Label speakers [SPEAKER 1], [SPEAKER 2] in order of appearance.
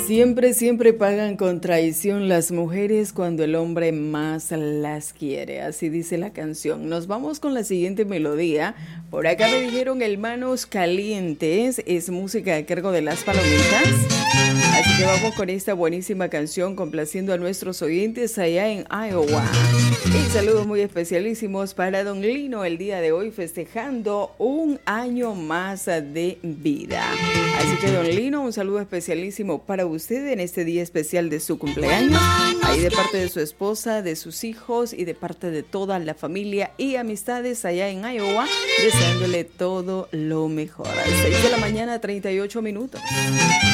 [SPEAKER 1] Siempre, siempre pagan con traición las mujeres cuando el hombre más las quiere. Así dice la canción. Nos vamos con la siguiente melodía. Por acá me dijeron el Manos Calientes. Es música a cargo de Las Palomitas. Así que vamos con esta buenísima canción complaciendo a nuestros oyentes allá en Iowa. Y saludos muy especialísimos para Don Lino el día de hoy festejando un año más de vida. Así que Don Lino, un saludo especialísimo para usted en este día especial de su cumpleaños. Ahí de parte de su esposa, de sus hijos y de parte de toda la familia y amistades allá en Iowa, deseándole todo lo mejor. A las 6 de la mañana, 38 minutos.